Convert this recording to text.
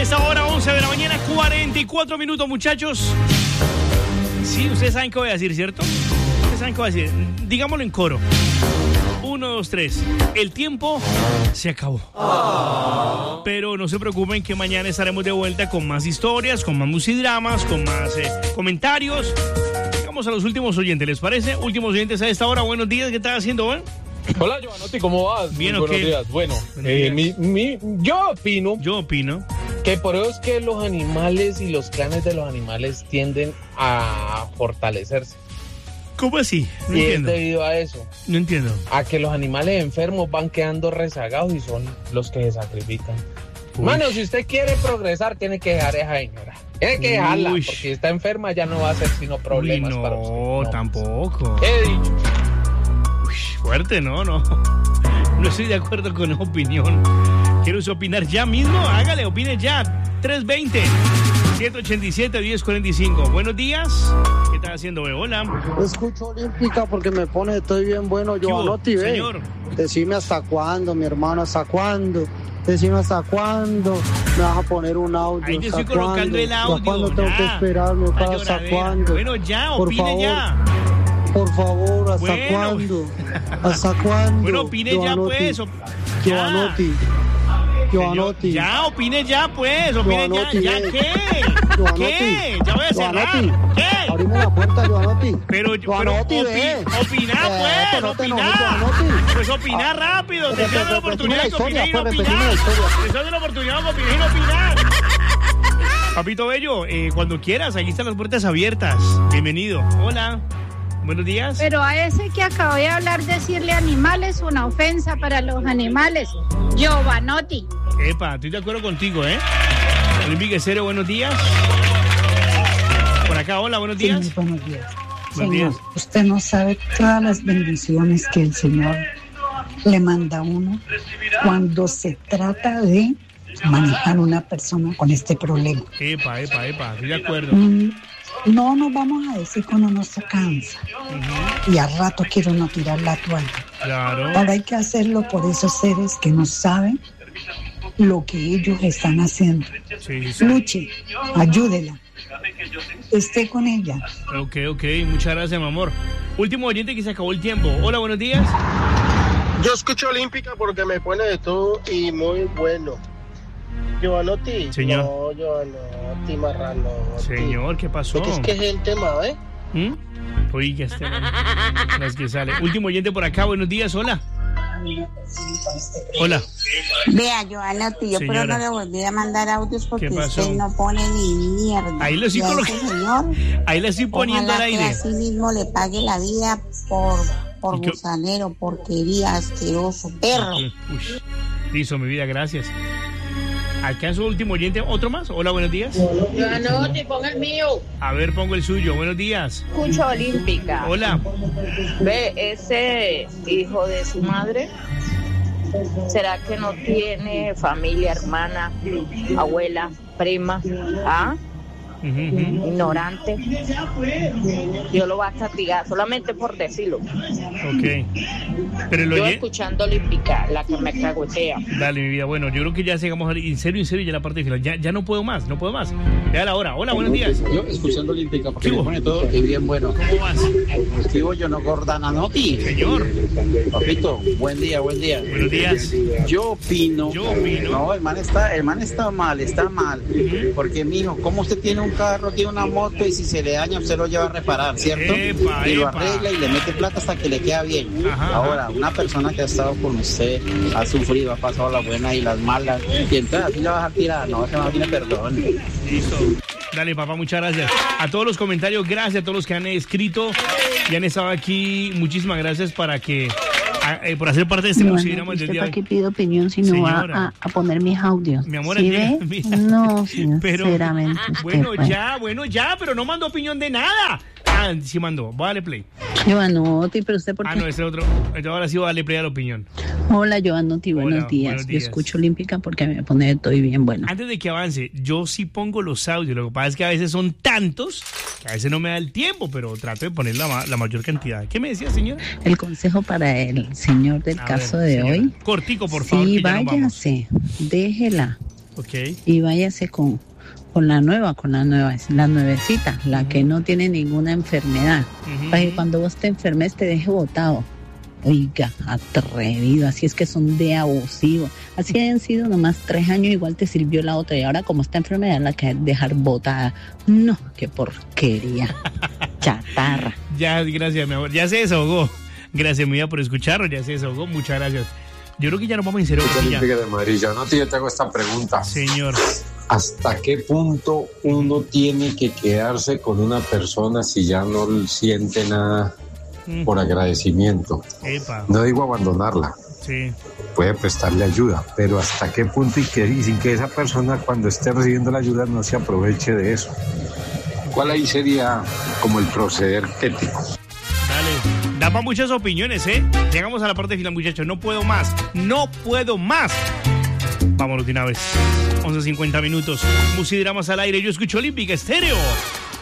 esta hora, 11 de la mañana, 44 minutos, muchachos. Sí, ustedes saben qué voy a decir, ¿cierto? Ustedes saben qué voy a decir. Digámoslo en coro. 1, 2, 3. El tiempo se acabó. Pero no se preocupen que mañana estaremos de vuelta con más historias, con más musidramas, con más comentarios. Vamos a los últimos oyentes, ¿les parece? Últimos oyentes a esta hora. Buenos días, ¿qué estás haciendo, Juan? Hola, Giovanotti, ¿cómo vas? Bien, buenos días. Bueno, yo opino que por eso es que los animales y los clanes de los animales tienden a fortalecerse. ¿Cómo así? No y entiendo. Es debido a eso. No entiendo. A que los animales enfermos van quedando rezagados y son los que se sacrifican. Uy. Mano, si usted quiere progresar, tiene que dejar esa señora. Tiene que dejarla, porque si está enferma ya no va a ser sino problemas para usted. No, tampoco. He dicho. Fuerte, no estoy de acuerdo con esa opinión. ¿Quiere usted opinar ya mismo? Hágale, opine ya. 320-187-1045. Buenos días. ¿Qué estás haciendo, ve? Hola. Escucho Olímpica porque me pone, estoy bien bueno. Giovanotti, ve. Señor. Decime hasta cuándo, mi hermano, hasta cuándo. Decime hasta cuándo me vas a poner un audio. Ahí te estoy ¿hasta colocando cuándo? el audio. ¿Hasta cuándo tengo que esperarme? ¿Hasta cuándo? Bueno, ya, Por opine favor. ya. Por favor, ¿hasta Bueno. cuándo? ¿Hasta cuándo? Bueno, opine ya, pues. Giovanotti. Ya, opine ya, pues. Opine Giovanotti, ya. ve. ¿Qué? Giovanotti. ¿Qué? Ya voy a cerrar. Giovanotti. ¿Qué? Abrime la puerta, Giovanotti. Pero Giovanotti, ve. opinar, pues. no te enojes, Opinar. Giovanotti. Pues opinar rápido. Te estoy dando la oportunidad de opinar y no repetime opinar. la historia. Te estoy dando la oportunidad de opinar y no opinar. Papito Bello, cuando quieras, aquí están las puertas abiertas. Bienvenido. Hola. Buenos días. Pero a ese que acabo de hablar, decirle animales, una ofensa para los animales. Giovanotti. Epa, estoy de acuerdo contigo, ¿eh? Olímpica Estéreo, buenos días. Por acá, hola, buenos días. Sí, buenos días. Buenos Señor, días. usted no sabe todas las bendiciones que el Señor le manda a uno cuando se trata de manejar una persona con este problema. Epa, estoy de acuerdo. No nos vamos a decir cuando uno se cansa y al rato quiere uno tirar la toalla. Claro. Ahora hay que hacerlo por esos seres que no saben lo que ellos están haciendo. Sí, sí. Luche, ayúdela, esté con ella. Ok, muchas gracias, mi amor. Último oyente que se acabó el tiempo. Hola, buenos días. Yo escucho Olímpica porque me pone de todo y muy bueno. Giovanotti. Señor. No, Giovanotti, Marranotti. Señor, ¿qué pasó? Es que es el tema, ¿eh? Oye, este las que sale. Último oyente por acá, buenos días, hola. Hola. Vea, Giovanotti, yo Señora. pero no le volví a mandar audios porque ¿Qué pasó? usted no pone ni mierda. Ahí lo estoy Y a ese colocando. señor, Ahí la estoy poniendo ojalá al que aire. así mismo le pague la vida por ¿Y qué? gusanero, porquería, asqueroso, perro. Uy, listo, mi vida, gracias. ¿Alcanzo último oyente? ¿Otro más? Hola, buenos días. Giovanotti, ponga el mío. A ver, pongo el suyo. Buenos días. Escucho Olímpica. Hola. Ve, ese hijo de su madre, ¿será que no tiene familia, hermana, abuela, prima? ¿Ah? Ignorante. Yo lo voy a castigar solamente por decirlo. Ok. Pero el Yo oyente... escuchando Olímpica, la que me cagotea. Dale, mi vida. Bueno, yo creo que ya llegamos en serio, ya la parte final. Ya no puedo más. Ya la hora. Hola, buenos días. Yo escuchando Olímpica porque ¿Qué me hubo? pone todo y bien bueno. ¿Cómo vas? Escribo yo no Gordananotti. Señor. Papito, buen día. Buenos días. Yo opino. No, el man está mal. Porque, mijo, ¿cómo usted tiene un carro, tiene una moto y si se le daña usted lo lleva a reparar, ¿cierto? Y lo arregla y le mete plata hasta que le queda bien. Ahora, una persona que ha estado con usted, ha sufrido, ha pasado las buenas y las malas, y entonces así la vas a tirar, no, ese no tiene perdón. Listo. Dale, papá, muchas gracias. A todos los comentarios, gracias a todos los que han escrito y han estado aquí. Muchísimas gracias por hacer parte de este musigrama del ¿Usted día para de qué hoy. pide opinión si no Señora. va a poner mis audios? Mi amor, ¿Sí mira, ve? mira. No, Pero, sinceramente. bueno, usted, ya, pero no mando opinión de nada. Ah, sí mandó. Vale, play. Giovanotti, pero usted por qué. No, ese otro. Ahora sí va a darle play a la opinión. Hola, Giovanotti, buenos Hola, días. buenos Yo días. escucho Olímpica porque me pone de todo y bien bueno. Antes de que avance, yo sí pongo los audios. Lo que pasa es que a veces son tantos que a veces no me da el tiempo, pero trato de poner la mayor cantidad. ¿Qué me decía, señora? El consejo para el señor del A caso ver, de señora. hoy. Cortico, por favor, Sí, que ya nos vamos. váyase, déjela. Okay. Y váyase con la nuevecita, la que no tiene ninguna enfermedad. Para que cuando vos te enfermes te deje botado. Oiga, atrevido, así es que son de abusivo. Así hayan sido nomás 3 años, igual te sirvió la otra. Y ahora como esta enfermedad la que dejar botada. No, qué porquería. Chatarra. Ya, gracias, mi amor. Ya se desahogó. Gracias, mi vida, por escucharlo. Ya se desahogó. Muchas gracias. Yo creo que ya nos vamos en serio. De Madrid. Yo te hago esta pregunta. Señor. ¿Hasta qué punto uno tiene que quedarse con una persona si ya no siente nada por agradecimiento? Epa. No digo abandonarla. Sí. Puede prestarle ayuda, pero ¿hasta qué punto y sin que esa persona cuando esté recibiendo la ayuda no se aproveche de eso? ¿Cuál ahí sería como el proceder ético? Dale, da para muchas opiniones, ¿eh? Llegamos a la parte final, muchachos. No puedo más. Vámonos de una vez. 11:50 minutos. Musidramas al aire. Yo escucho Olímpica Estéreo.